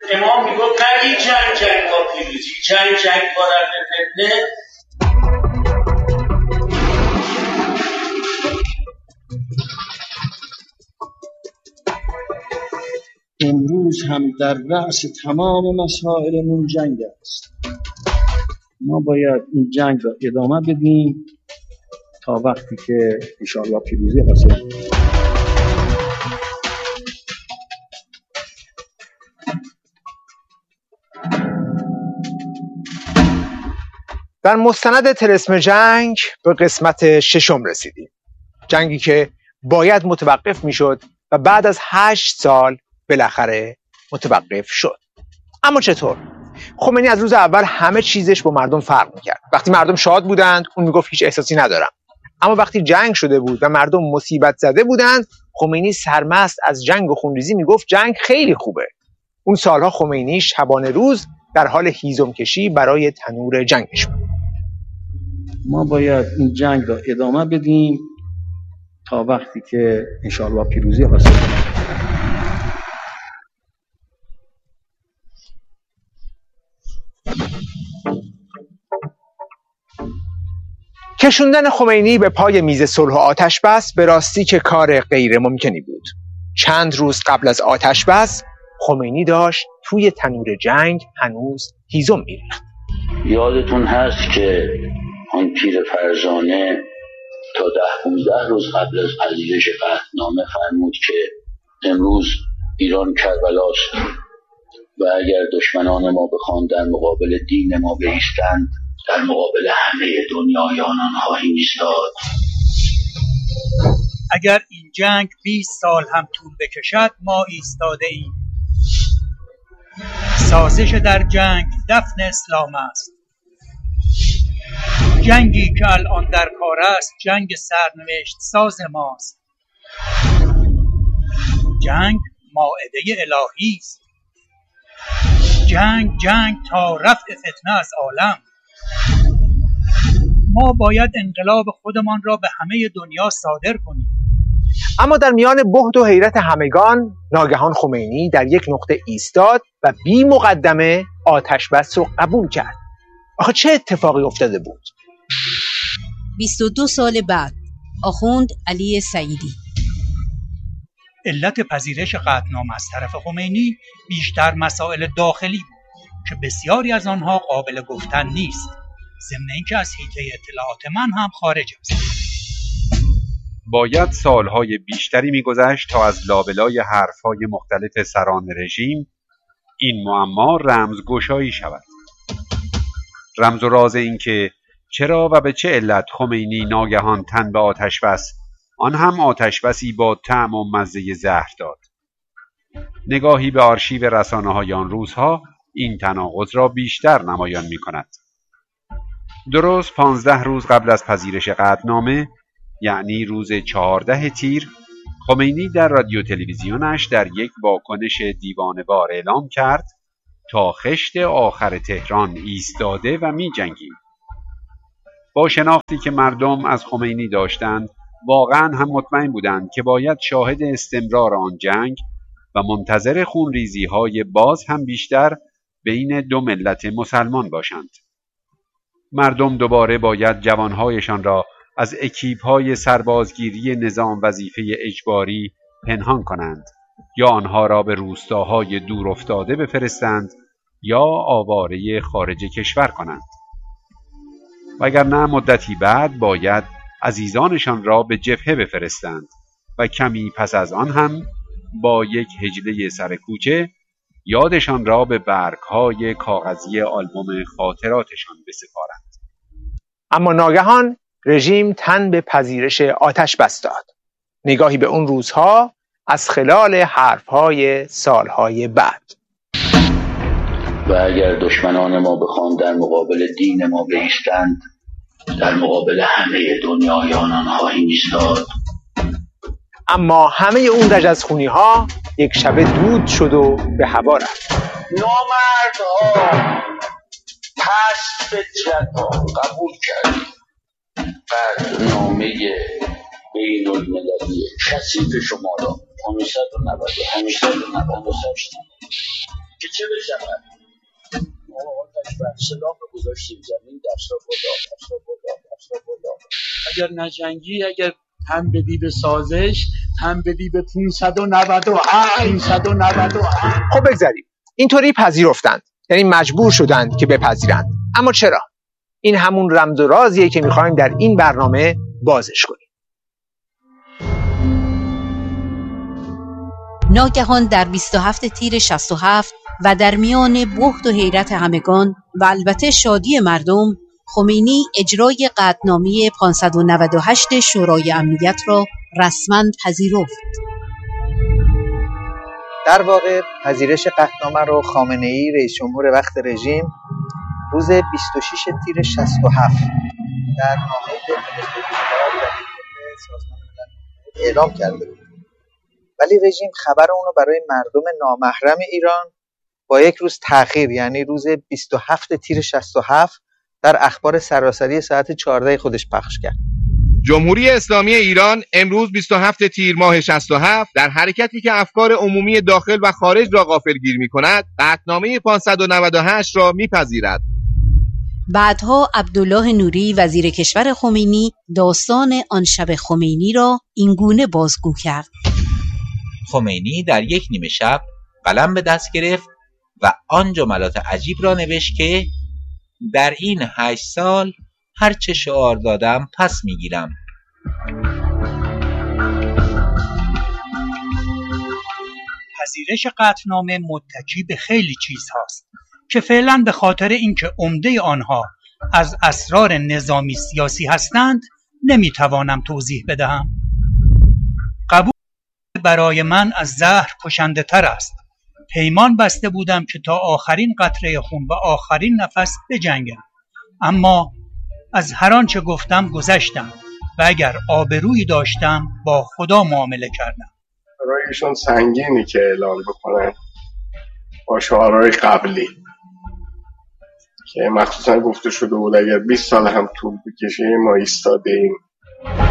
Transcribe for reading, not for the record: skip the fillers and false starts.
امام میگفت نگی جنگ با پیروزی، جنگ با رفع فتنه. امروز هم در رأس تمام مسائلمون جنگ است. ما باید این جنگ را ادامه بدیم تا وقتی که انشاءالله پیروزی حاصل کنیم. در مستند طلسم جنگ به قسمت 6 رسیدیم. جنگی که باید متوقف میشد و بعد از 8 سال بالاخره متوقف شد. اما چطور؟ خمینی از روز اول همه چیزش با مردم فرق میکرد. وقتی مردم شاد بودند اون میگفت هیچ احساسی ندارم. اما وقتی جنگ شده بود و مردم مصیبت زده بودند، خمینی سرمست از جنگ و خونریزی میگفت جنگ خیلی خوبه. اون سالها خمینی شبانه روز در حال هیزم کشی برای تنور جنگش بود. ما باید این جنگ را ادامه بدیم تا وقتی که انشاءالله پیروزی حاصل کنیم. کشوندن خمینی به پای میز صلح و آتش بس به راستی که کار غیر ممکنی بود. چند روز قبل از آتش بس خمینی داشت توی تنور جنگ هنوز هیزم میریخت. یادتون هست که آن پیر فرزانه تا 10-15 روز قبل از پذیرش قطعنامه فرمود که امروز ایران کربلاست و اگر دشمنان ما بخوان در مقابل دین ما بایستند، در مقابل همه دنیایان خواهیم ایستاد. اگر این جنگ 20 سال هم طول بکشد ما ایستاده ایم. سازش در جنگ دفن اسلام است. جنگی که الان در کار است جنگ سرنوشت ساز ماست. جنگ مائده الهی است. جنگ تا رفع فتنه از عالم. ما باید انقلاب خودمان را به همه دنیا صادر کنیم. اما در میان بهت و حیرت همگان ناگهان خمینی در یک نقطه ایستاد و بی مقدمه آتش بس رو قبول کرد. آخه چه اتفاقی افتاده بود؟ 22 سال بعد آخوند علی سعیدی. علت پذیرش قطعنامه از طرف خمینی بیشتر مسائل داخلی بود که بسیاری از آنها قابل گفتن نیست، ضمن اینکه از حیطه اطلاعات من هم خارج است. باید سالهای بیشتری می‌گذشت تا از لابلای حرفهای مختلف سران رژیم این معما رمزگشایی شود. رمز و راز این که چرا و به چه علت خمینی ناگهان تن به آتش بس، آن هم آتش بسی با طعم و مزه زهر داد. نگاهی به آرشیو رسانه‌های آن روزها این تناقض را بیشتر نمایان می‌کند. درست 15 روز قبل از پذیرش قطعنامه، یعنی روز 14 تیر، خمینی در رادیو تلویزیونش در یک واکنش دیوانه‌وار اعلام کرد تا خشت آخر تهران ایستاده و می جنگیم. با شناختی که مردم از خمینی داشتند، واقعا هم مطمئن بودند که باید شاهد استمرار آن جنگ و منتظر خونریزی‌های باز هم بیشتر بین دو ملت مسلمان باشند. مردم دوباره باید جوانهایشان را از اکیپ‌های سربازگیری نظام وظیفه اجباری پنهان کنند یا آنها را به روستاهای دور افتاده بفرستند یا آواره خارج کشور کنند. وگرنه مدتی بعد باید عزیزانشان را به جبهه بفرستند و کمی پس از آن هم با یک هجله سر کوچه یادشان را به برگ‌های کاغذی آلبوم خاطراتشان بسپارند. اما ناگهان رژیم تن به پذیرش آتش بس داد. نگاهی به اون روزها از خلال حرفهای سالهای بعد. و اگر دشمنان ما بخوان در مقابل دین ما بایستند، در مقابل همه دنیایان خواهیم ایستاد. اما همه اون رجزخونی ها یک شبه دود شد و به هوا رفت. نامردها، پس فطرت ها قبول کردیم قطعنامه بین المللی کثیف شما را 590 898 که چه بشود. ما آتش بر سلاح رو گذاشتیم زمین، دست را بالا. اگر نجنگی، اگر هم بدی به سازش، هم بدی به 598. خب بگذاریم. اینطوری پذیرفتند، یعنی مجبور شدند که بپذیرند. اما چرا؟ این همون رمز و رازیه که میخوایم در این برنامه بازش کنیم. ناگهان در 27 تیر 67 و در میان بهت و حیرت همگان و البته شادی مردم، خمینی اجرای قطعنامه 598 شورای امنیت را رسما پذیرفت. در واقع پذیرش قطعنامه رو خامنه‌ای رئیس جمهور وقت رژیم روز 26 تیر 67 در نامه‌ای به سازمان ملل اعلام کرده بود. ولی رژیم خبر اونو برای مردم نامحرم ایران با یک روز تأخیر، یعنی روز 27 تیر 67 در اخبار سراسری ساعت 14 خودش پخش کرد. جمهوری اسلامی ایران امروز 27 تیر ماه 67 در حرکتی که افکار عمومی داخل و خارج را غافلگیر می‌کند، قطعنامه 598 را می‌پذیرد. بعدها عبدالله نوری وزیر کشور خمینی داستان آن شب خمینی را اینگونه بازگو کرد. خمینی در یک نیمه شب قلم به دست گرفت و آن جملات عجیب را نوشت که در این 8 سال هر چه شعار دادم پس میگیرم. پذیرش قطعنامه متکی به خیلی چیزهاست که فعلا به خاطر اینکه عمده آنها از اسرار نظامی سیاسی هستند نمیتوانم توضیح بدهم. قبول برای من از زهر کشنده تر است. پیمان بسته بودم که تا آخرین قطره خون و آخرین نفس بجنگم، اما از هر آنچه گفتم گذشتم و اگر آبرویی داشتم با خدا معامله کردم. برایشون سنگینی که اعلام بکنن با شعارهای قبلی که مخصوصا گفته شده بود اگر 20 سال هم طول بکشه ما ایستادیم.